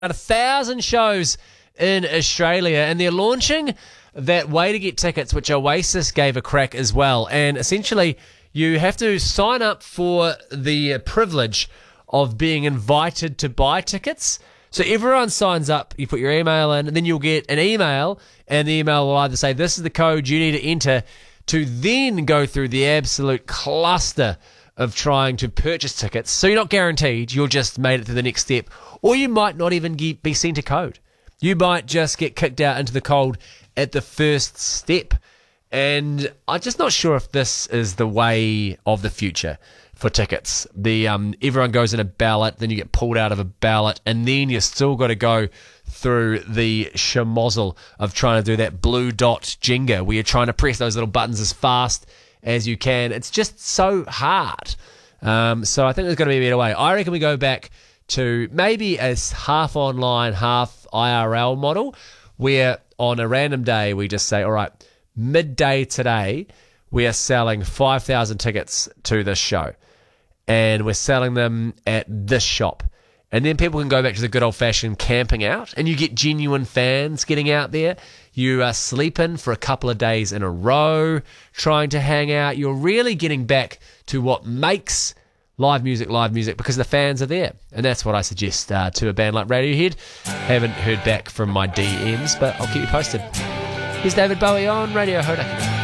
1,000 shows in Australia, and they're launching that way to get tickets, which Oasis gave a crack as well. And essentially, you have to sign up for the privilege of being invited to buy tickets. So everyone signs up, you put your email in, and then you'll get an email, and the email will either say, this is the code you need to enter to then go through the absolute cluster of trying to purchase tickets. So you're not guaranteed, you'll just made it to the next step. Or you might not even be sent a code. You might just get kicked out into the cold at the first step. And I'm just not sure if this is the way of the future for tickets. Everyone goes in a ballot, then you get pulled out of a ballot, and then you still got to go through the schmozzle of trying to do that blue dot Jenga where you're trying to press those little buttons as fast as you can. It's just so hard. So I think there's got to be a better way. I reckon we go back to maybe a half online, half IRL model where on a random day we just say, all right, midday today we are selling 5,000 tickets to this show and we're selling them at this shop. And then people can go back to the good old-fashioned camping out, and you get genuine fans getting out there. You are sleeping for a couple of days in a row, trying to hang out. You're really getting back to what makes live music, because the fans are there. And that's what I suggest to a band like Radiohead. Haven't heard back from my DMs, but I'll keep you posted. Here's David Bowie on Radio Hodaki.